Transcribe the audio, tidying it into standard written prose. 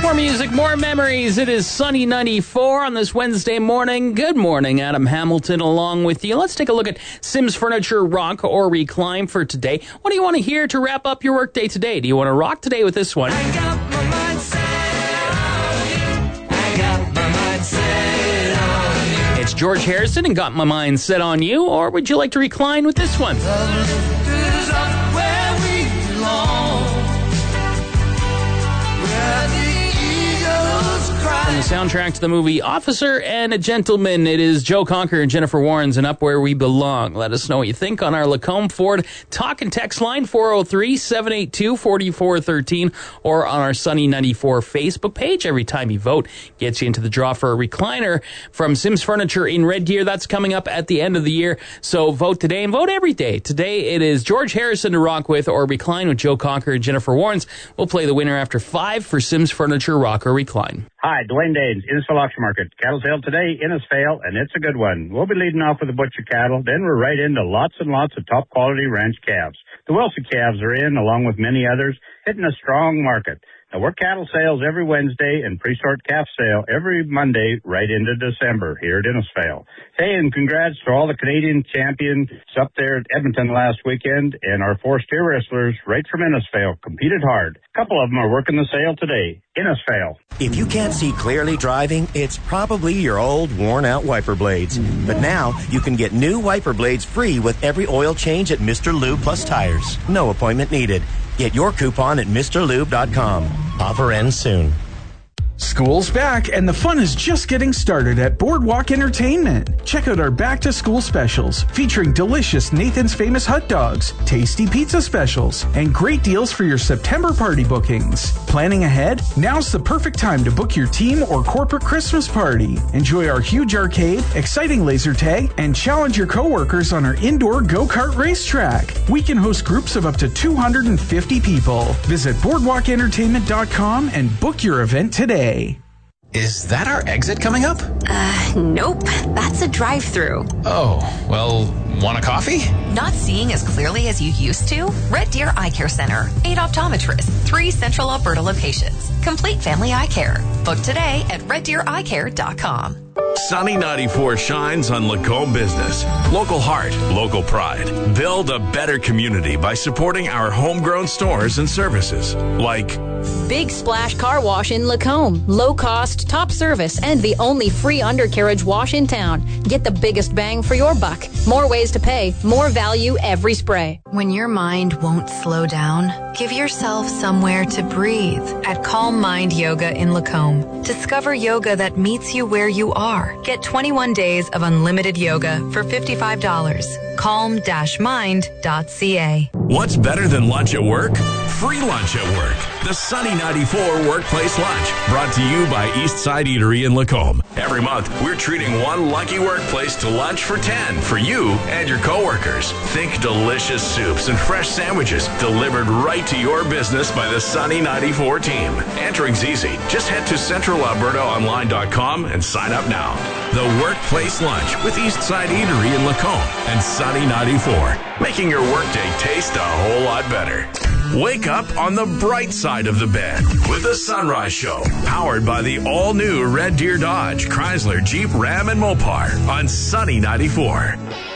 More music, more memories. It is Sunny 94 on this Wednesday morning. Good morning, Adam Hamilton along with you. Let's take a look at Sims Furniture Rock or Recline for today. What do you want to hear to wrap up your workday today? Do you want to rock today with this one? I got my mind set on you. I got my mind set on you. It's George Harrison and Got My Mind Set on You. Or would you like to recline with this one? Is up where we belong. Where the eagles cry. From the soundtrack to the movie Officer and a Gentleman, it is Joe Cocker and Jennifer Warrens and Up Where We Belong. Let us know what you think on our Lacombe Ford talk and text line 403-782-4413 or on our Sunny 94 Facebook page. Every time you vote gets you into the draw for a recliner from Sims Furniture in Red Deer. That's coming up at the end of the year. So vote today and vote every day. Today it is George Harrison to rock with or recline with Joe Cocker and Jennifer Warrens. We'll play the winner after 5 for Sims Furniture Rock or Recline. Hi, Dwayne Danes, Innisfail Auction Market. Cattle sale today, Innisfail, and it's a good one. We'll be leading off with the butcher cattle, then we're right into lots and lots of top-quality ranch calves. The Wilson calves are in, along with many others, hitting a strong market. Now, we're cattle sales every Wednesday and pre-sort calf sale every Monday right into December here at Innisfail. Hey, and congrats to all the Canadian champions up there at Edmonton last weekend, and our 4 steer wrestlers right from Innisfail competed hard. A couple of them are working the sale today. Innisfail. If you can't see clearly driving, it's probably your old, worn-out wiper blades. But now, you can get new wiper blades free with every oil change at Mr. Lube Plus Tires. No appointment needed. Get your coupon at MrLube.com. Offer ends soon. School's back, and the fun is just getting started at Boardwalk Entertainment. Check out our back-to-school specials, featuring delicious Nathan's Famous hot dogs, tasty pizza specials, and great deals for your September party bookings. Planning ahead? Now's the perfect time to book your team or corporate Christmas party. Enjoy our huge arcade, exciting laser tag, and challenge your coworkers on our indoor go-kart racetrack. We can host groups of up to 250 people. Visit BoardwalkEntertainment.com and book your event today. Is that our exit coming up? Nope. That's a drive-through. Oh, well, want a coffee? Not seeing as clearly as you used to? Red Deer Eye Care Center. 8 optometrists, 3 Central Alberta locations. Complete family eye care. Book today at reddeereyecare.com. Sunny 94 shines on Lacombe business. Local heart, local pride. Build a better community by supporting our homegrown stores and services like Big Splash Car Wash in Lacombe. Low cost, top service, and the only free undercarriage wash in town. Get the biggest bang for your buck. More ways to pay, more value every spray. When your mind won't slow down, give yourself somewhere to breathe at Calm Mind Yoga in Lacombe. Discover yoga that meets you where you are. Get 21 days of unlimited yoga for $55. Calm-mind.ca. What's better than lunch at work? Free lunch at work. The Sunny 94 Workplace Lunch, brought to you by Eastside Eatery in Lacombe. Every month, we're treating one lucky workplace to lunch for 10 for you and your coworkers. Think delicious soups and fresh sandwiches delivered right to your business by the Sunny 94 team. Entering's easy. Just head to centralalbertaonline.com and sign up now. The Workplace Lunch with Eastside Eatery in Lacombe and Sunny 94, making your workday taste a whole lot better. Wake up on the bright side of the bed with the Sunrise Show, powered by the all-new Red Deer Dodge, Chrysler, Jeep, Ram, and Mopar on Sunny 94.